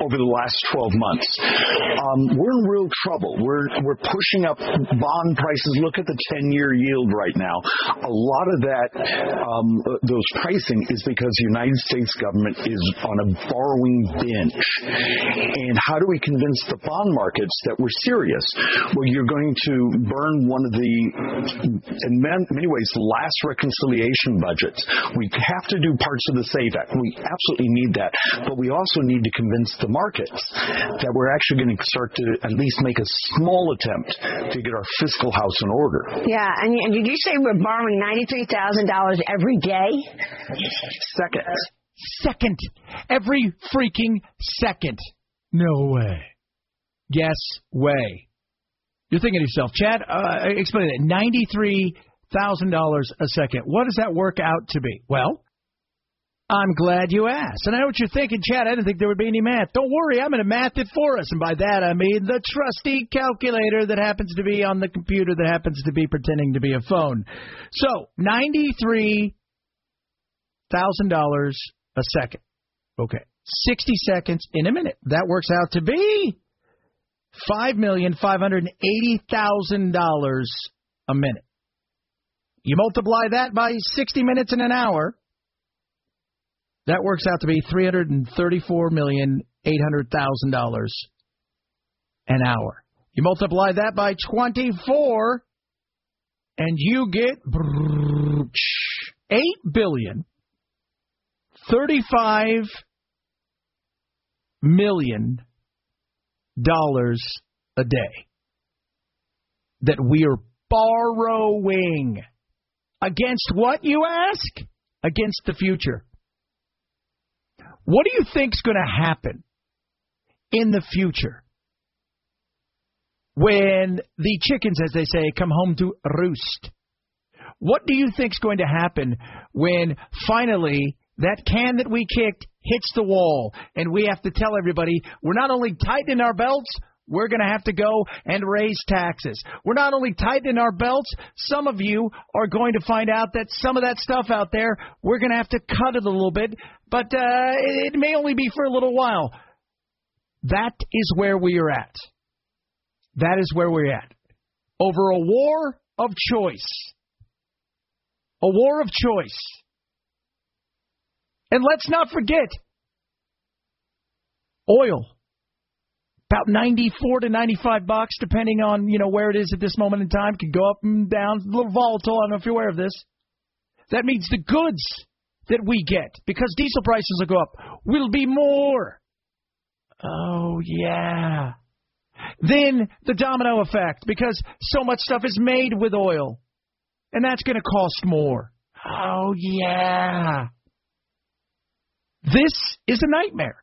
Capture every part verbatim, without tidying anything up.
over the last twelve months. Um, we're in real trouble. We're we're pushing up bond prices. Look at the ten-year yield right now. A lot of that, um, those pricing is because the United States government is on a borrowing binge. And how do we convince the bond markets that we're serious? Well, you're going to burn one of the, in many ways, the last reconciliation budgets. We have to do parts of the SAVE Act. We absolutely need that. But we also need to convince the markets that we're actually going to start to at least make a small attempt to get our fiscal house in order. Yeah, and, and did you say we're borrowing ninety-three thousand dollars every day? Second. Second. Every freaking second. No way. Yes way. You're thinking to yourself, Chad, uh, explain that. ninety-three thousand dollars a second. What does that work out to be? Well, I'm glad you asked. And I know what you're thinking, Chad. I didn't think there would be any math. Don't worry, I'm going to math it for us. And by that, I mean the trusty calculator that happens to be on the computer that happens to be pretending to be a phone. So, ninety-three thousand dollars a second. Okay. sixty seconds in a minute. That works out to be five million five hundred eighty thousand dollars a minute. You multiply that by sixty minutes in an hour, that works out to be three hundred thirty-four million eight hundred thousand dollars an hour. You multiply that by twenty-four, and you get eight billion thirty-five million dollars a day that we are borrowing. Against what, you ask? Against the future. What do you think's going to happen in the future when the chickens, as they say, come home to roost? What do you think's going to happen when finally that can that we kicked hits the wall and we have to tell everybody we're not only tightening our belts, we're going to have to go and raise taxes. We're not only tightening our belts, some of you are going to find out that some of that stuff out there, we're going to have to cut it a little bit, but uh, it may only be for a little while. That is where we are at. That is where we're at. Over a war of choice. A war of choice. And let's not forget, oil. About ninety-four to ninety-five bucks, depending on, you know, where it is at this moment in time. Could go up and down, a little volatile. I don't know if you're aware of this. That means the goods that we get, because diesel prices will go up, will be more. Oh, yeah. Then the domino effect, because so much stuff is made with oil, and that's going to cost more. Oh, yeah. This is a nightmare.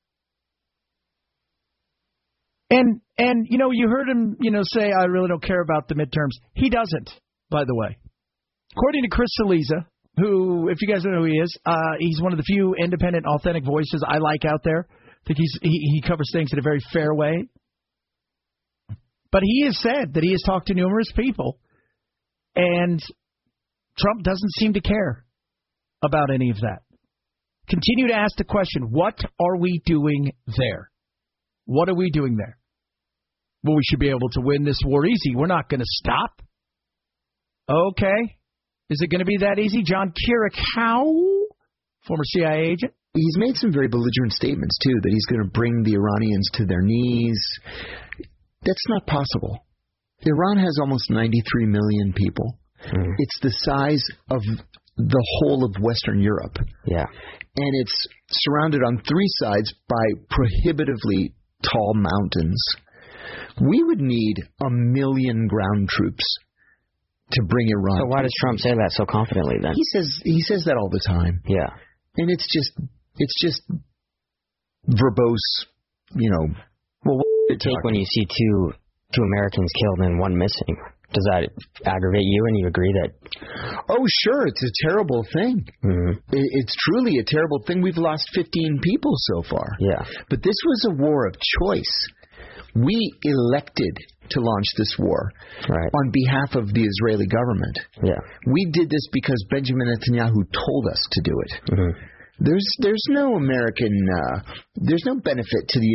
And, and you know, you heard him, you know, say, I really don't care about the midterms. He doesn't, by the way. According to Chris Cillizza, who, if you guys don't know who he is, uh, he's one of the few independent, authentic voices I like out there. I think he's, he, he covers things in a very fair way. But he has said that he has talked to numerous people, and Trump doesn't seem to care about any of that. Continue to ask the question, what are we doing there? What are we doing there? Well, we should be able to win this war easy. We're not going to stop. Okay. Is it going to be that easy? John Kiriakou, former C I A agent. He's made some very belligerent statements, too, that he's going to bring the Iranians to their knees. That's not possible. Iran has almost ninety-three million people. Mm. It's the size of the whole of Western Europe. Yeah. And it's surrounded on three sides by prohibitively tall mountains. We would need a million ground troops to bring Iran. So why does Trump say that so confidently then? He says he says that all the time. Yeah. And it's just it's just verbose, you know. Well, what does it take when you see two two Americans killed and one missing? Does that aggravate you and you agree that? Oh, sure. It's a terrible thing. Mm-hmm. It's truly a terrible thing. We've lost fifteen people so far. Yeah. But this was a war of choice. We elected to launch this war right. on behalf of the Israeli government. Yeah. We did this because Benjamin Netanyahu told us to do it. Mm-hmm. There's there's no American, uh, there's no benefit to the